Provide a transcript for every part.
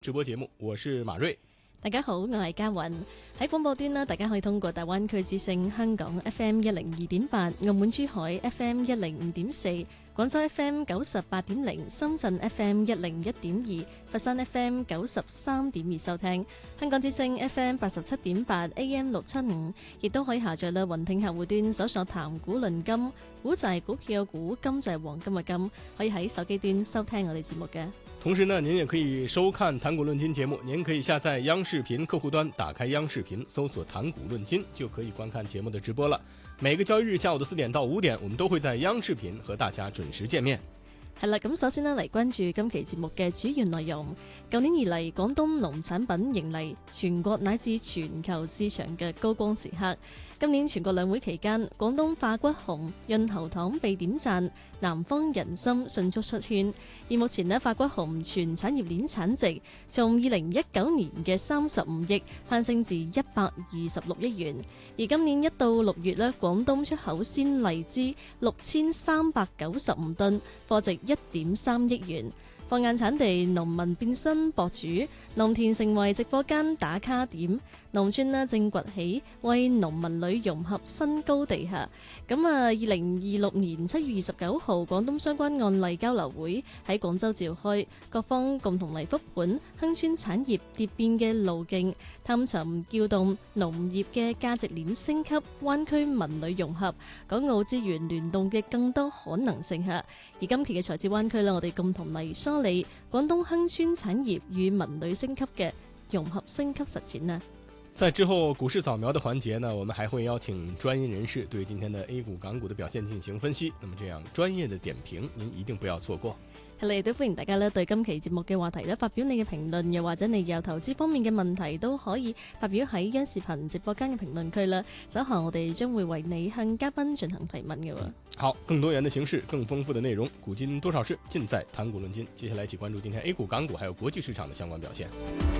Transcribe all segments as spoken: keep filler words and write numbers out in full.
直播節目，我是馬瑞。 大家好，我係嘉韻。喺廣播端呢，大家可以通過大灣區之聲香港 F M 一零二點八、澳門珠海 F M 一零五點四、廣州 F M 九十八點零、深圳 F M 一零一點二、佛山 F M 九十三點二收聽。香港之聲 F M 八十七點八 A M 六七五，亦都可以下載啦雲聽客戶端搜索談股論金，股就係股票嘅股，金就係黃金嘅金，可以喺手機端收聽我哋節目嘅。 同時呢，您也可以收看談股論金節目，您可以下載央視頻客戶端，打開央視頻，搜索談股論金，就可以觀看節目的直播了。每個交易日下午的四點到五點，我們都會在央視頻和大家準時見面。 係啦，咁首先呢，嚟關注今期節目嘅主要內容。舊年以嚟，廣東農產品迎嚟全國乃至全球市場嘅高光時刻。今年全國兩會期間，廣東化骨紅、潤喉糖被點讚，南方人參迅速出圈。而目前呢，化骨紅全產業鏈產值從二零一九年嘅三十五億攀升至一百二十六億元。而今年一到六月呢，廣東出口鮮荔枝六千三百九十五噸，貨值一點三億元。放眼產地，農民變身博主，農田成為直播間打卡點，農村呢正崛起，為農民女融合新高地下。咁啊，二零二六年七月二十九號，廣東相關案例交流會喺廣州召開，各方共同嚟復盤鄉村產業蝶變嘅路徑，探尋撬動農業嘅價值鏈升級，灣區民女融合，港澳資源聯動嘅更多可能性下。而今期嘅財智灣區呢，我哋共同嚟梳理廣東鄉村產業與民女升級嘅融合升級實踐呢。 在之後股市掃描的環節呢，我們還會邀請專業人士對今天的 A 股、港股的表現進行分析。那麼這樣專業的點評，您一定不要錯過。 係啦，亦都歡迎大家咧對今期節目嘅話題咧發表你嘅評論，又或者你有投資方面嘅問題都可以發表喺央視頻直播間嘅評論區啦。稍後我哋將會為你向嘉賓進行提問嘅。 好，更多元的形式，更豐富的內容，股金多少事，盡在談股論金。接下來一起關注今天 A 股、港股還有國際市場的相關表現。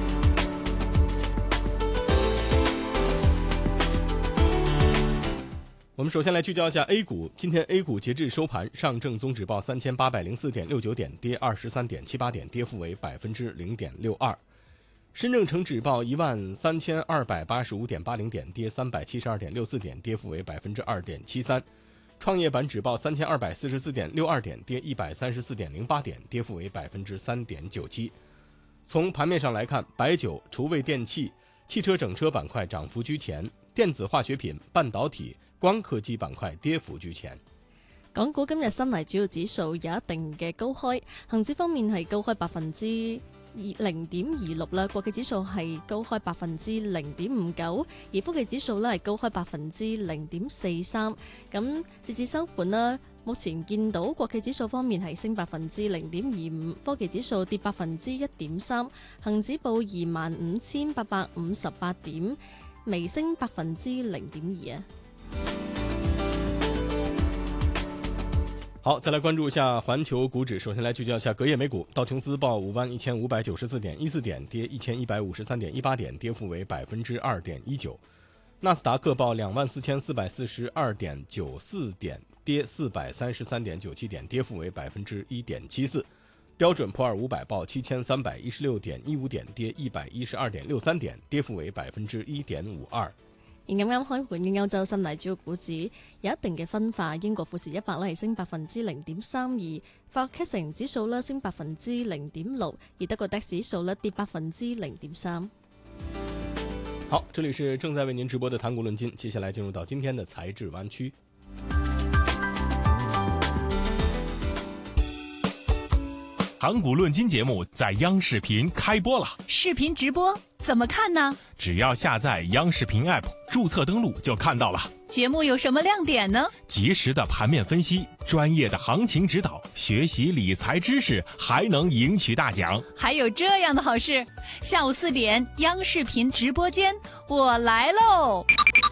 我們首先來聚焦一下 A 股，今天 A 股截至收盤，上證綜指報三千八百零四點六九點，跌二十三點七八點，跌幅為百分之零點六二。深證成指報一萬三千二百八十五點八零點，跌三百七十二點六四點，跌幅為百分之二點七三。創業板指報三千二百四十四點六二點，跌一百三十四點零八點，跌幅為百分之三點九七。從盤面上來看，白酒、廚衛電器、汽車整車板塊漲幅居前，電子化學品、半導體、光科技板塊跌幅居前。 港股今日深泥主要指數有一定嘅高開，恒指方面係高開百分之零點二六啦，國企指數係高開百分之零點五九，而科技指數咧係高開百分之零點四三。咁截至收盤啦，目前見到國企指數方面係升百分之零點二五，科技指數跌百分之一點三，恒指報二萬五千八百五十八點，微升百分之零點二啊。 好，再來關注一下環球股指。首先來聚焦一下隔夜美股，道瓊斯報五萬一千五百九十四點一四點，跌一千一百五十三點一八點，跌幅為百分之二點一九。納斯達克報兩萬四千四百四十二點九四點，跌四百三十三點九七點，跌幅為百分之一點七四。標準普爾五百報七千三百一十六點一五點，跌一百一十二點六三點，跌幅為百分之一點五二。 而啱啱開盤嘅歐洲深泥主要股指有一定嘅分化，英國富時一百咧係升百分之零點三二，法國 C 指數咧升百分之零點六，而德國 D A X 指數咧跌百分之零點三。 好，這裡是正在為您直播的談股論金，接下來進入到今天的財智灣區。 談股論金節目在央視頻開播了， 視頻直播怎麼看呢？ 只要下載央視頻 App， 註冊登錄就看到了。 節目有什麼亮點呢？ 及時的盤面分析，專業的行情指導，學習理財知識，還能贏取大獎。 還有這樣的好事，下午四點央視頻直播間，我來嘍！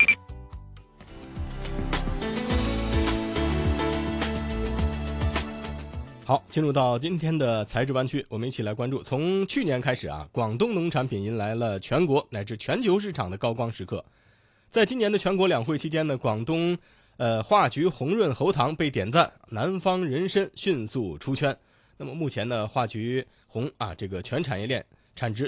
好，進入到今天的財智灣區，我們一起來關注。從去年開始啊，廣東農產品迎來了全國乃至全球市場的高光時刻。在今年的全國兩會期間呢，廣東呃化菊紅潤喉糖被點讚，南方人參迅速出圈。那麼目前呢，化菊紅啊這個全產業鏈产值